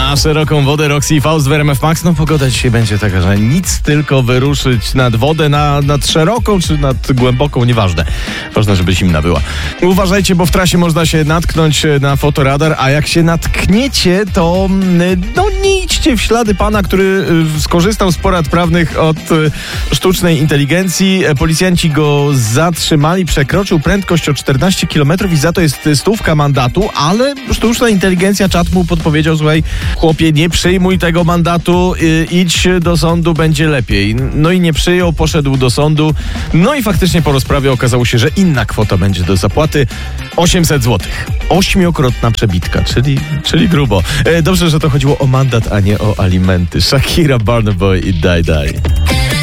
Na szeroką wodę Roxy i Faust w RMF Max. No pogoda dzisiaj będzie taka, że nic tylko wyruszyć nad wodę, nad szeroką czy nad głęboką, nieważne. Ważne, żeby zimna była. Uważajcie, bo w trasie można się natknąć na fotoradar, a jak się natkniecie, to nie idźcie w ślady pana, który skorzystał z porad prawnych od sztucznej inteligencji. Policjanci go zatrzymali, przekroczył prędkość o 14 km i za to jest 100 mandatu, ale sztuczna inteligencja, czat mu podpowiedział: słuchaj, chłopie, nie przyjmuj tego mandatu, idź do sądu, będzie lepiej. No i nie przyjął, poszedł do sądu, no i faktycznie po rozprawie okazało się, że inna kwota będzie do zapłaty: 800 zł. 8-krotna przebitka, czyli grubo. Dobrze, że to chodziło o mandat, a nie o alimenty. Shakira, Burna Boy i Die Die.